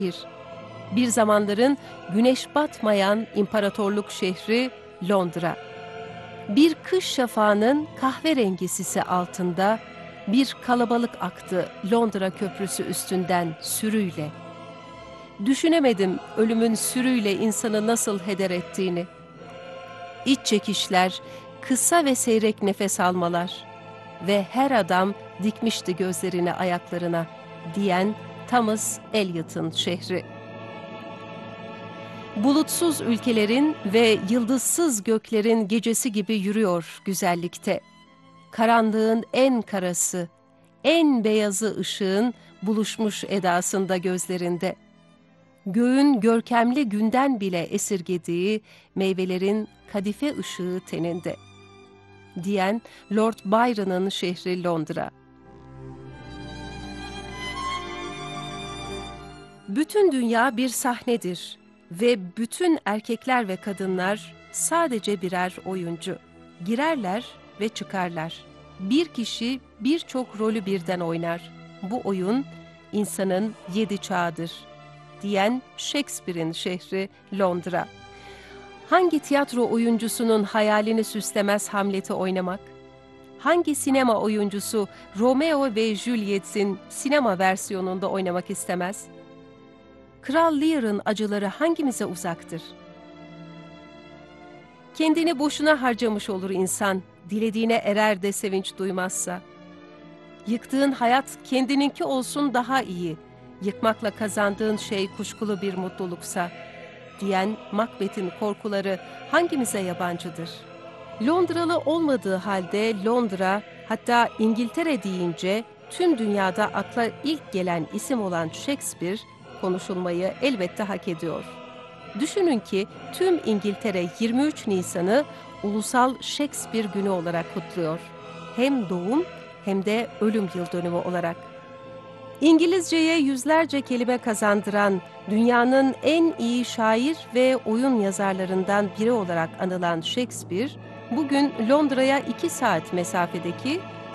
şehir. Bir zamanların güneş batmayan imparatorluk şehri Londra. Bir kış şafağının kahverengi sisi altında bir kalabalık aktı Londra Köprüsü üstünden sürüyle. Düşünemedim ölümün sürüyle insanı nasıl heder ettiğini. İç çekişler, kısa ve seyrek nefes almalar ve her adam dikmişti gözlerini ayaklarına diyen Thomas Eliot'un şehri. Bulutsuz ülkelerin ve yıldızsız göklerin gecesi gibi yürüyor güzellikte. Karanlığın en karası, en beyazı ışığın buluşmuş edasında gözlerinde. Göğün görkemli günden bile esirgediği meyvelerin kadife ışığı teninde. Diyen Lord Byron'ın şehri Londra. Bütün dünya bir sahnedir ve bütün erkekler ve kadınlar sadece birer oyuncu. Girerler ve çıkarlar. Bir kişi birçok rolü birden oynar. Bu oyun insanın 7 çağıdır. Diyen Shakespeare'in şehri Londra. Hangi tiyatro oyuncusunun hayalini süslemez Hamlet'i oynamak? Hangi sinema oyuncusu Romeo ve Juliet'in sinema versiyonunda oynamak istemez? Kral Lear'ın acıları hangimize uzaktır? Kendini boşuna harcamış olur insan, dilediğine erer de sevinç duymazsa. Yıktığın hayat kendininki olsun daha iyi, yıkmakla kazandığın şey kuşkulu bir mutluluksa, diyen Macbeth'in korkuları hangimize yabancıdır? Londralı olmadığı halde Londra, hatta İngiltere deyince tüm dünyada akla ilk gelen isim olan Shakespeare, konuşulmayı elbette hak ediyor. Düşünün ki tüm İngiltere 23 Nisan'ı Ulusal Shakespeare Günü olarak kutluyor. Hem doğum hem de ölüm yıldönümü olarak. İngilizceye yüzlerce kelime kazandıran, dünyanın en iyi şair ve oyun yazarlarından biri olarak anılan Shakespeare, bugün Londra'ya 2 saat mesafedeki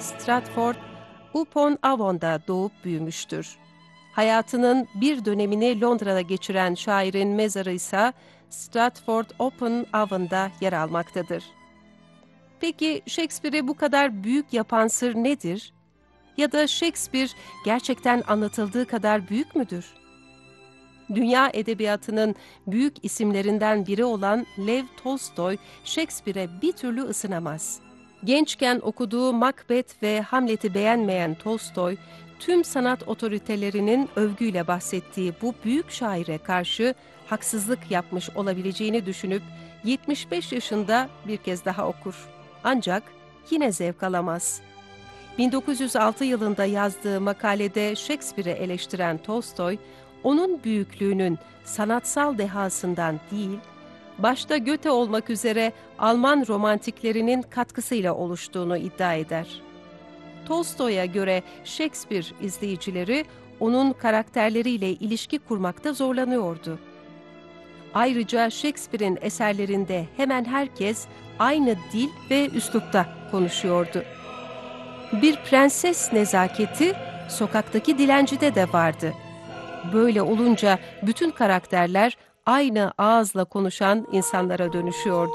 Stratford-upon-Avon'da doğup büyümüştür. Hayatının bir dönemini Londra'da geçiren şairin mezarı ise Stratford-upon-Avon'da yer almaktadır. Peki Shakespeare'i bu kadar büyük yapan sır nedir? Ya da Shakespeare gerçekten anlatıldığı kadar büyük müdür? Dünya edebiyatının büyük isimlerinden biri olan Lev Tolstoy, Shakespeare'e bir türlü ısınamaz. Gençken okuduğu Macbeth ve Hamlet'i beğenmeyen Tolstoy, tüm sanat otoritelerinin övgüyle bahsettiği bu büyük şaire karşı haksızlık yapmış olabileceğini düşünüp 75 yaşında bir kez daha okur. Ancak yine zevk alamaz. 1906 yılında yazdığı makalede Shakespeare'i eleştiren Tolstoy, onun büyüklüğünün sanatsal dehasından değil, başta Goethe olmak üzere Alman romantiklerinin katkısıyla oluştuğunu iddia eder. Tolstoy'a göre Shakespeare izleyicileri onun karakterleriyle ilişki kurmakta zorlanıyordu. Ayrıca Shakespeare'in eserlerinde hemen herkes aynı dil ve üslupta konuşuyordu. Bir prenses nezaketi sokaktaki dilencide de vardı. Böyle olunca bütün karakterler aynı ağızla konuşan insanlara dönüşüyordu.